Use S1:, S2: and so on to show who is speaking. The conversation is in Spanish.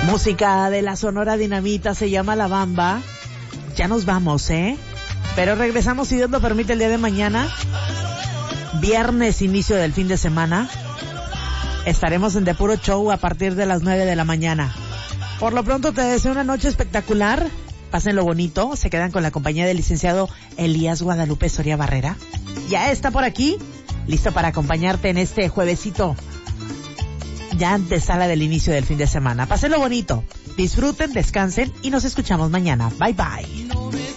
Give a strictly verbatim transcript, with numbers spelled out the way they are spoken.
S1: Música de la Sonora Dinamita, se llama La Bamba. Ya nos vamos, ¿eh? Pero regresamos, si Dios lo permite, el día de mañana. Viernes, inicio del fin de semana. Estaremos en The Puro Show a partir de las nueve de la mañana. Por lo pronto te deseo una noche espectacular. Pásenlo bonito. Se quedan con la compañía del licenciado Elías Guadalupe Soria Barrera. Ya está por aquí, listo para acompañarte en este juevesito, ya antesala del inicio del fin de semana. Pásenlo bonito, disfruten, descansen y nos escuchamos mañana. Bye bye.